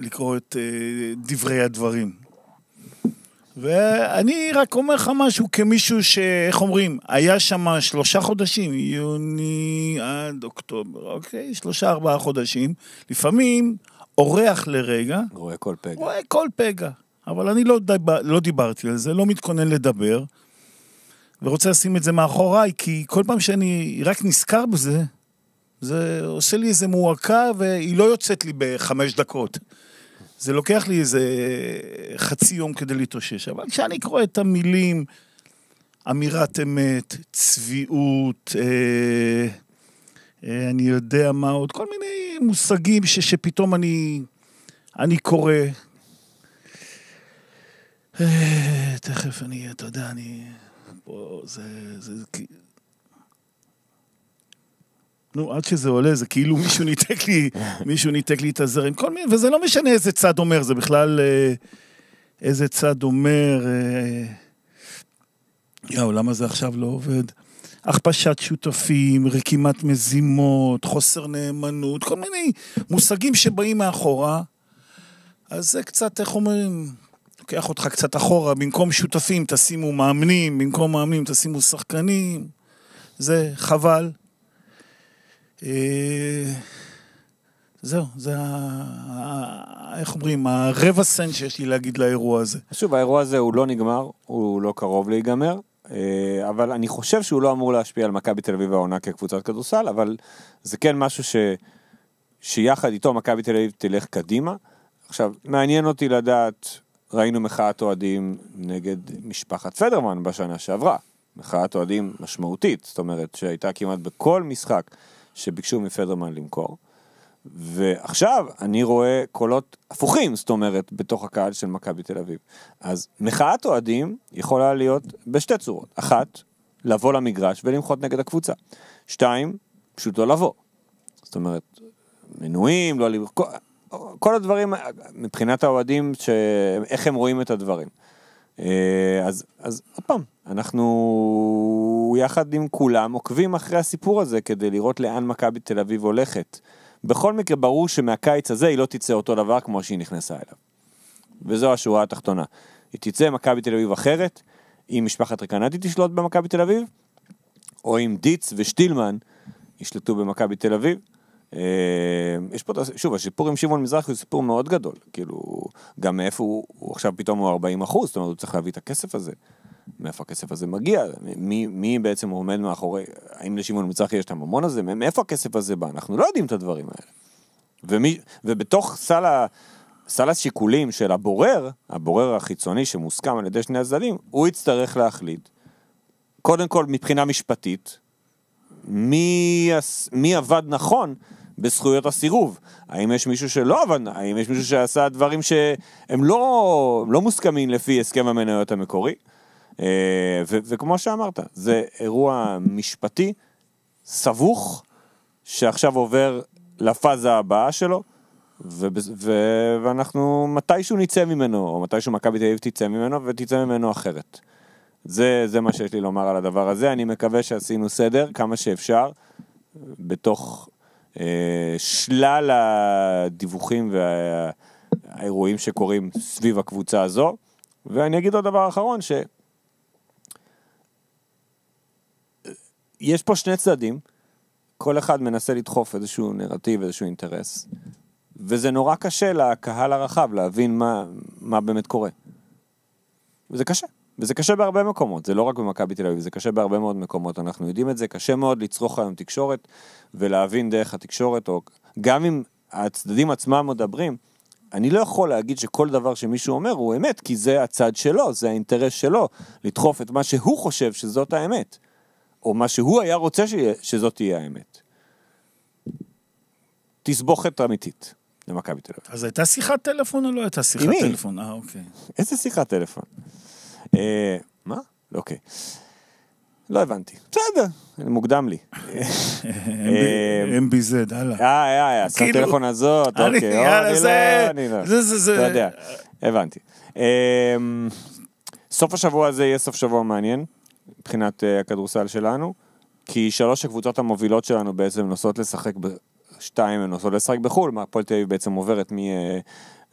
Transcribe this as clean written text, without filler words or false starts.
לקרוא את דברי הדברים. ואני רק אומר לך משהו כמישהו שאיך אומרים, היה שם 3 חודשים, יוני עד אוקטובר, אוקיי? 3-4 חודשים. לפעמים אורח לרגע. רואה כל פגע. רואה כל פגע. אבל אני לא דיברתי על זה, לא מתכונן לדבר. ורוצה לשים את זה מאחוריי, כי כל פעם שאני רק נזכר בזה, זה עושה לי איזה מועקה, והיא לא יוצאת לי ב5 דקות. זה לוקח לי איזה חצי יום כדי להתאושש. אבל כשאני קורא את המילים, אמירת אמת, צביעות, אני יודע מה עוד, כל מיני מושגים שפתאום אני קורא. תכף אתה יודע, פה נו, עד שזה עולה, זה כאילו מישהו ניתק לי את הזרם, כל מיני, וזה לא משנה איזה צד אומר, זה בכלל איזה צד אומר, למה זה עכשיו לא עובד? הכפשת שותפים, רקימת מזימות, חוסר נאמנות, כל מיני מושגים שבאים מאחורה, אז זה קצת, איך אומרים, לוקח אותך קצת אחורה, במקום שותפים תשימו מאמנים, במקום מאמנים תשימו שחקנים, זה חבל. זהו, זה איך אומרים, הרבע סנט שיש לי להגיד לאירוע הזה. שוב, האירוע הזה הוא לא נגמר, הוא לא קרוב להיגמר, אבל אני חושב שהוא לא אמור להשפיע על מכבי תל אביב העונה כקבוצת כדורסל, אבל זה כן משהו שיחד איתו מכבי תל אביב תלך קדימה. עכשיו, מעניין אותי לדעת, ראינו מחאת אוהדים נגד משפחת פדרמן בשנה שעברה, מחאת אוהדים משמעותית, זאת אומרת שהייתה כמעט בכל משחק שביקשו מפדרמן למכור, ועכשיו אני רואה קולות הפוכים, זאת אומרת, בתוך הקהל של מכבי תל אביב. אז מחאת אוהדים יכולה להיות בשתי צורות. 1, לבוא למגרש ולמחות נגד הקבוצה. 2, פשוט לא לבוא. זאת אומרת, מנויים, לא לבוא, כל הדברים, מבחינת האוהדים, איך הם רואים את הדברים. אז עוד פעם, אנחנו יחד עם כולם עוקבים אחרי הסיפור הזה, כדי לראות לאן מכבי תל אביב הולכת. בכל מקרה ברור שמהקיץ הזה היא לא תצא אותו דבר כמו שהיא נכנסה אליו. וזו השורה התחתונה. היא תצא מכבי תל אביב אחרת, אם משפחת רקנטי תשלוט במכבי תל אביב, או אם דיץ ושטילמן ישלטו במכבי תל אביב. יש פה, שוב, הסיפור עם שמעון מזרחי הוא סיפור מאוד גדול, כאילו, גם מאיפה הוא עכשיו פתאום הוא 40%, זאת אומרת, הוא צריך להביא את הכסף הזה, מאיפה הכסף הזה מגיע, מי בעצם עומד מאחורי, האם לשמעון מזרחי יש את הממון הזה, מאיפה הכסף הזה בא, אנחנו לא יודעים את הדברים האלה, ובתוך סל השיקולים של הבורר החיצוני שמוסכם על ידי שני הצדדים, הוא יצטרך להחליט, קודם כל מבחינה משפטית, מי עבד נכון בזכויות הסירוב? האם יש מישהו שלא עבד? האם יש מישהו שעשה דברים שהם לא מוסכמים לפי הסכם המניות המקורי? וכמו שאמרת, זה אירוע משפטי סבוך שעכשיו עובר לפאזה הבאה שלו, ואנחנו מתישהו נצא ממנו, או מתישהו מכבי תל אביב תצא ממנו ותצא ממנו אחרת. זה מה שיש לי לומר על הדבר הזה. אני מקווה שעשינו סדר כמה שאפשר בתוך שלל הדיווחים והאירועים שקורים סביב הקבוצה הזו. ואני אגיד עוד דבר אחרון, יש פה שני צדדים, כל אחד מנסה לדחוף איזשהו נרטיב, איזשהו אינטרס, וזה נורא קשה לקהל הרחב להבין מה באמת קורה. וזה קשה. וזה קשה בהרבה מקומות, זה לא רק במכבי תל אביב, זה קשה בהרבה מאוד מקומות, אנחנו יודעים את זה, קשה מאוד לצרוך היום תקשורת, ולהבין דרך התקשורת, או גם אם הצדדים עצמם מדברים, אני לא יכול להגיד שכל דבר שמישהו אומר הוא אמת, כי זה הצד שלו, זה האינטרס שלו, לדחוף את מה שהוא חושב שזאת האמת, או מה שהוא היה רוצה שזאת תהיה האמת. תסבוכת אמיתית למכבי תל אביב. אז הייתה שיחת טלפון או לא הייתה שיחת טלפון? אוקיי. איזה שיחת טלפון? מה? אוקיי. לא הבנתי. בסדר, מוקדם לי. MBZ, הלאה. שיחת טלפון הזאת, אוקיי. זה. לא יודע, הבנתי. סוף השבוע הזה יהיה סוף שבוע מעניין, מבחינת הכדורסל שלנו, כי 3 הקבוצות המובילות שלנו בעצם נוסעות לשחק 2 הן נוסעות לשחק בחול, הפועל תל אביב בעצם עוברת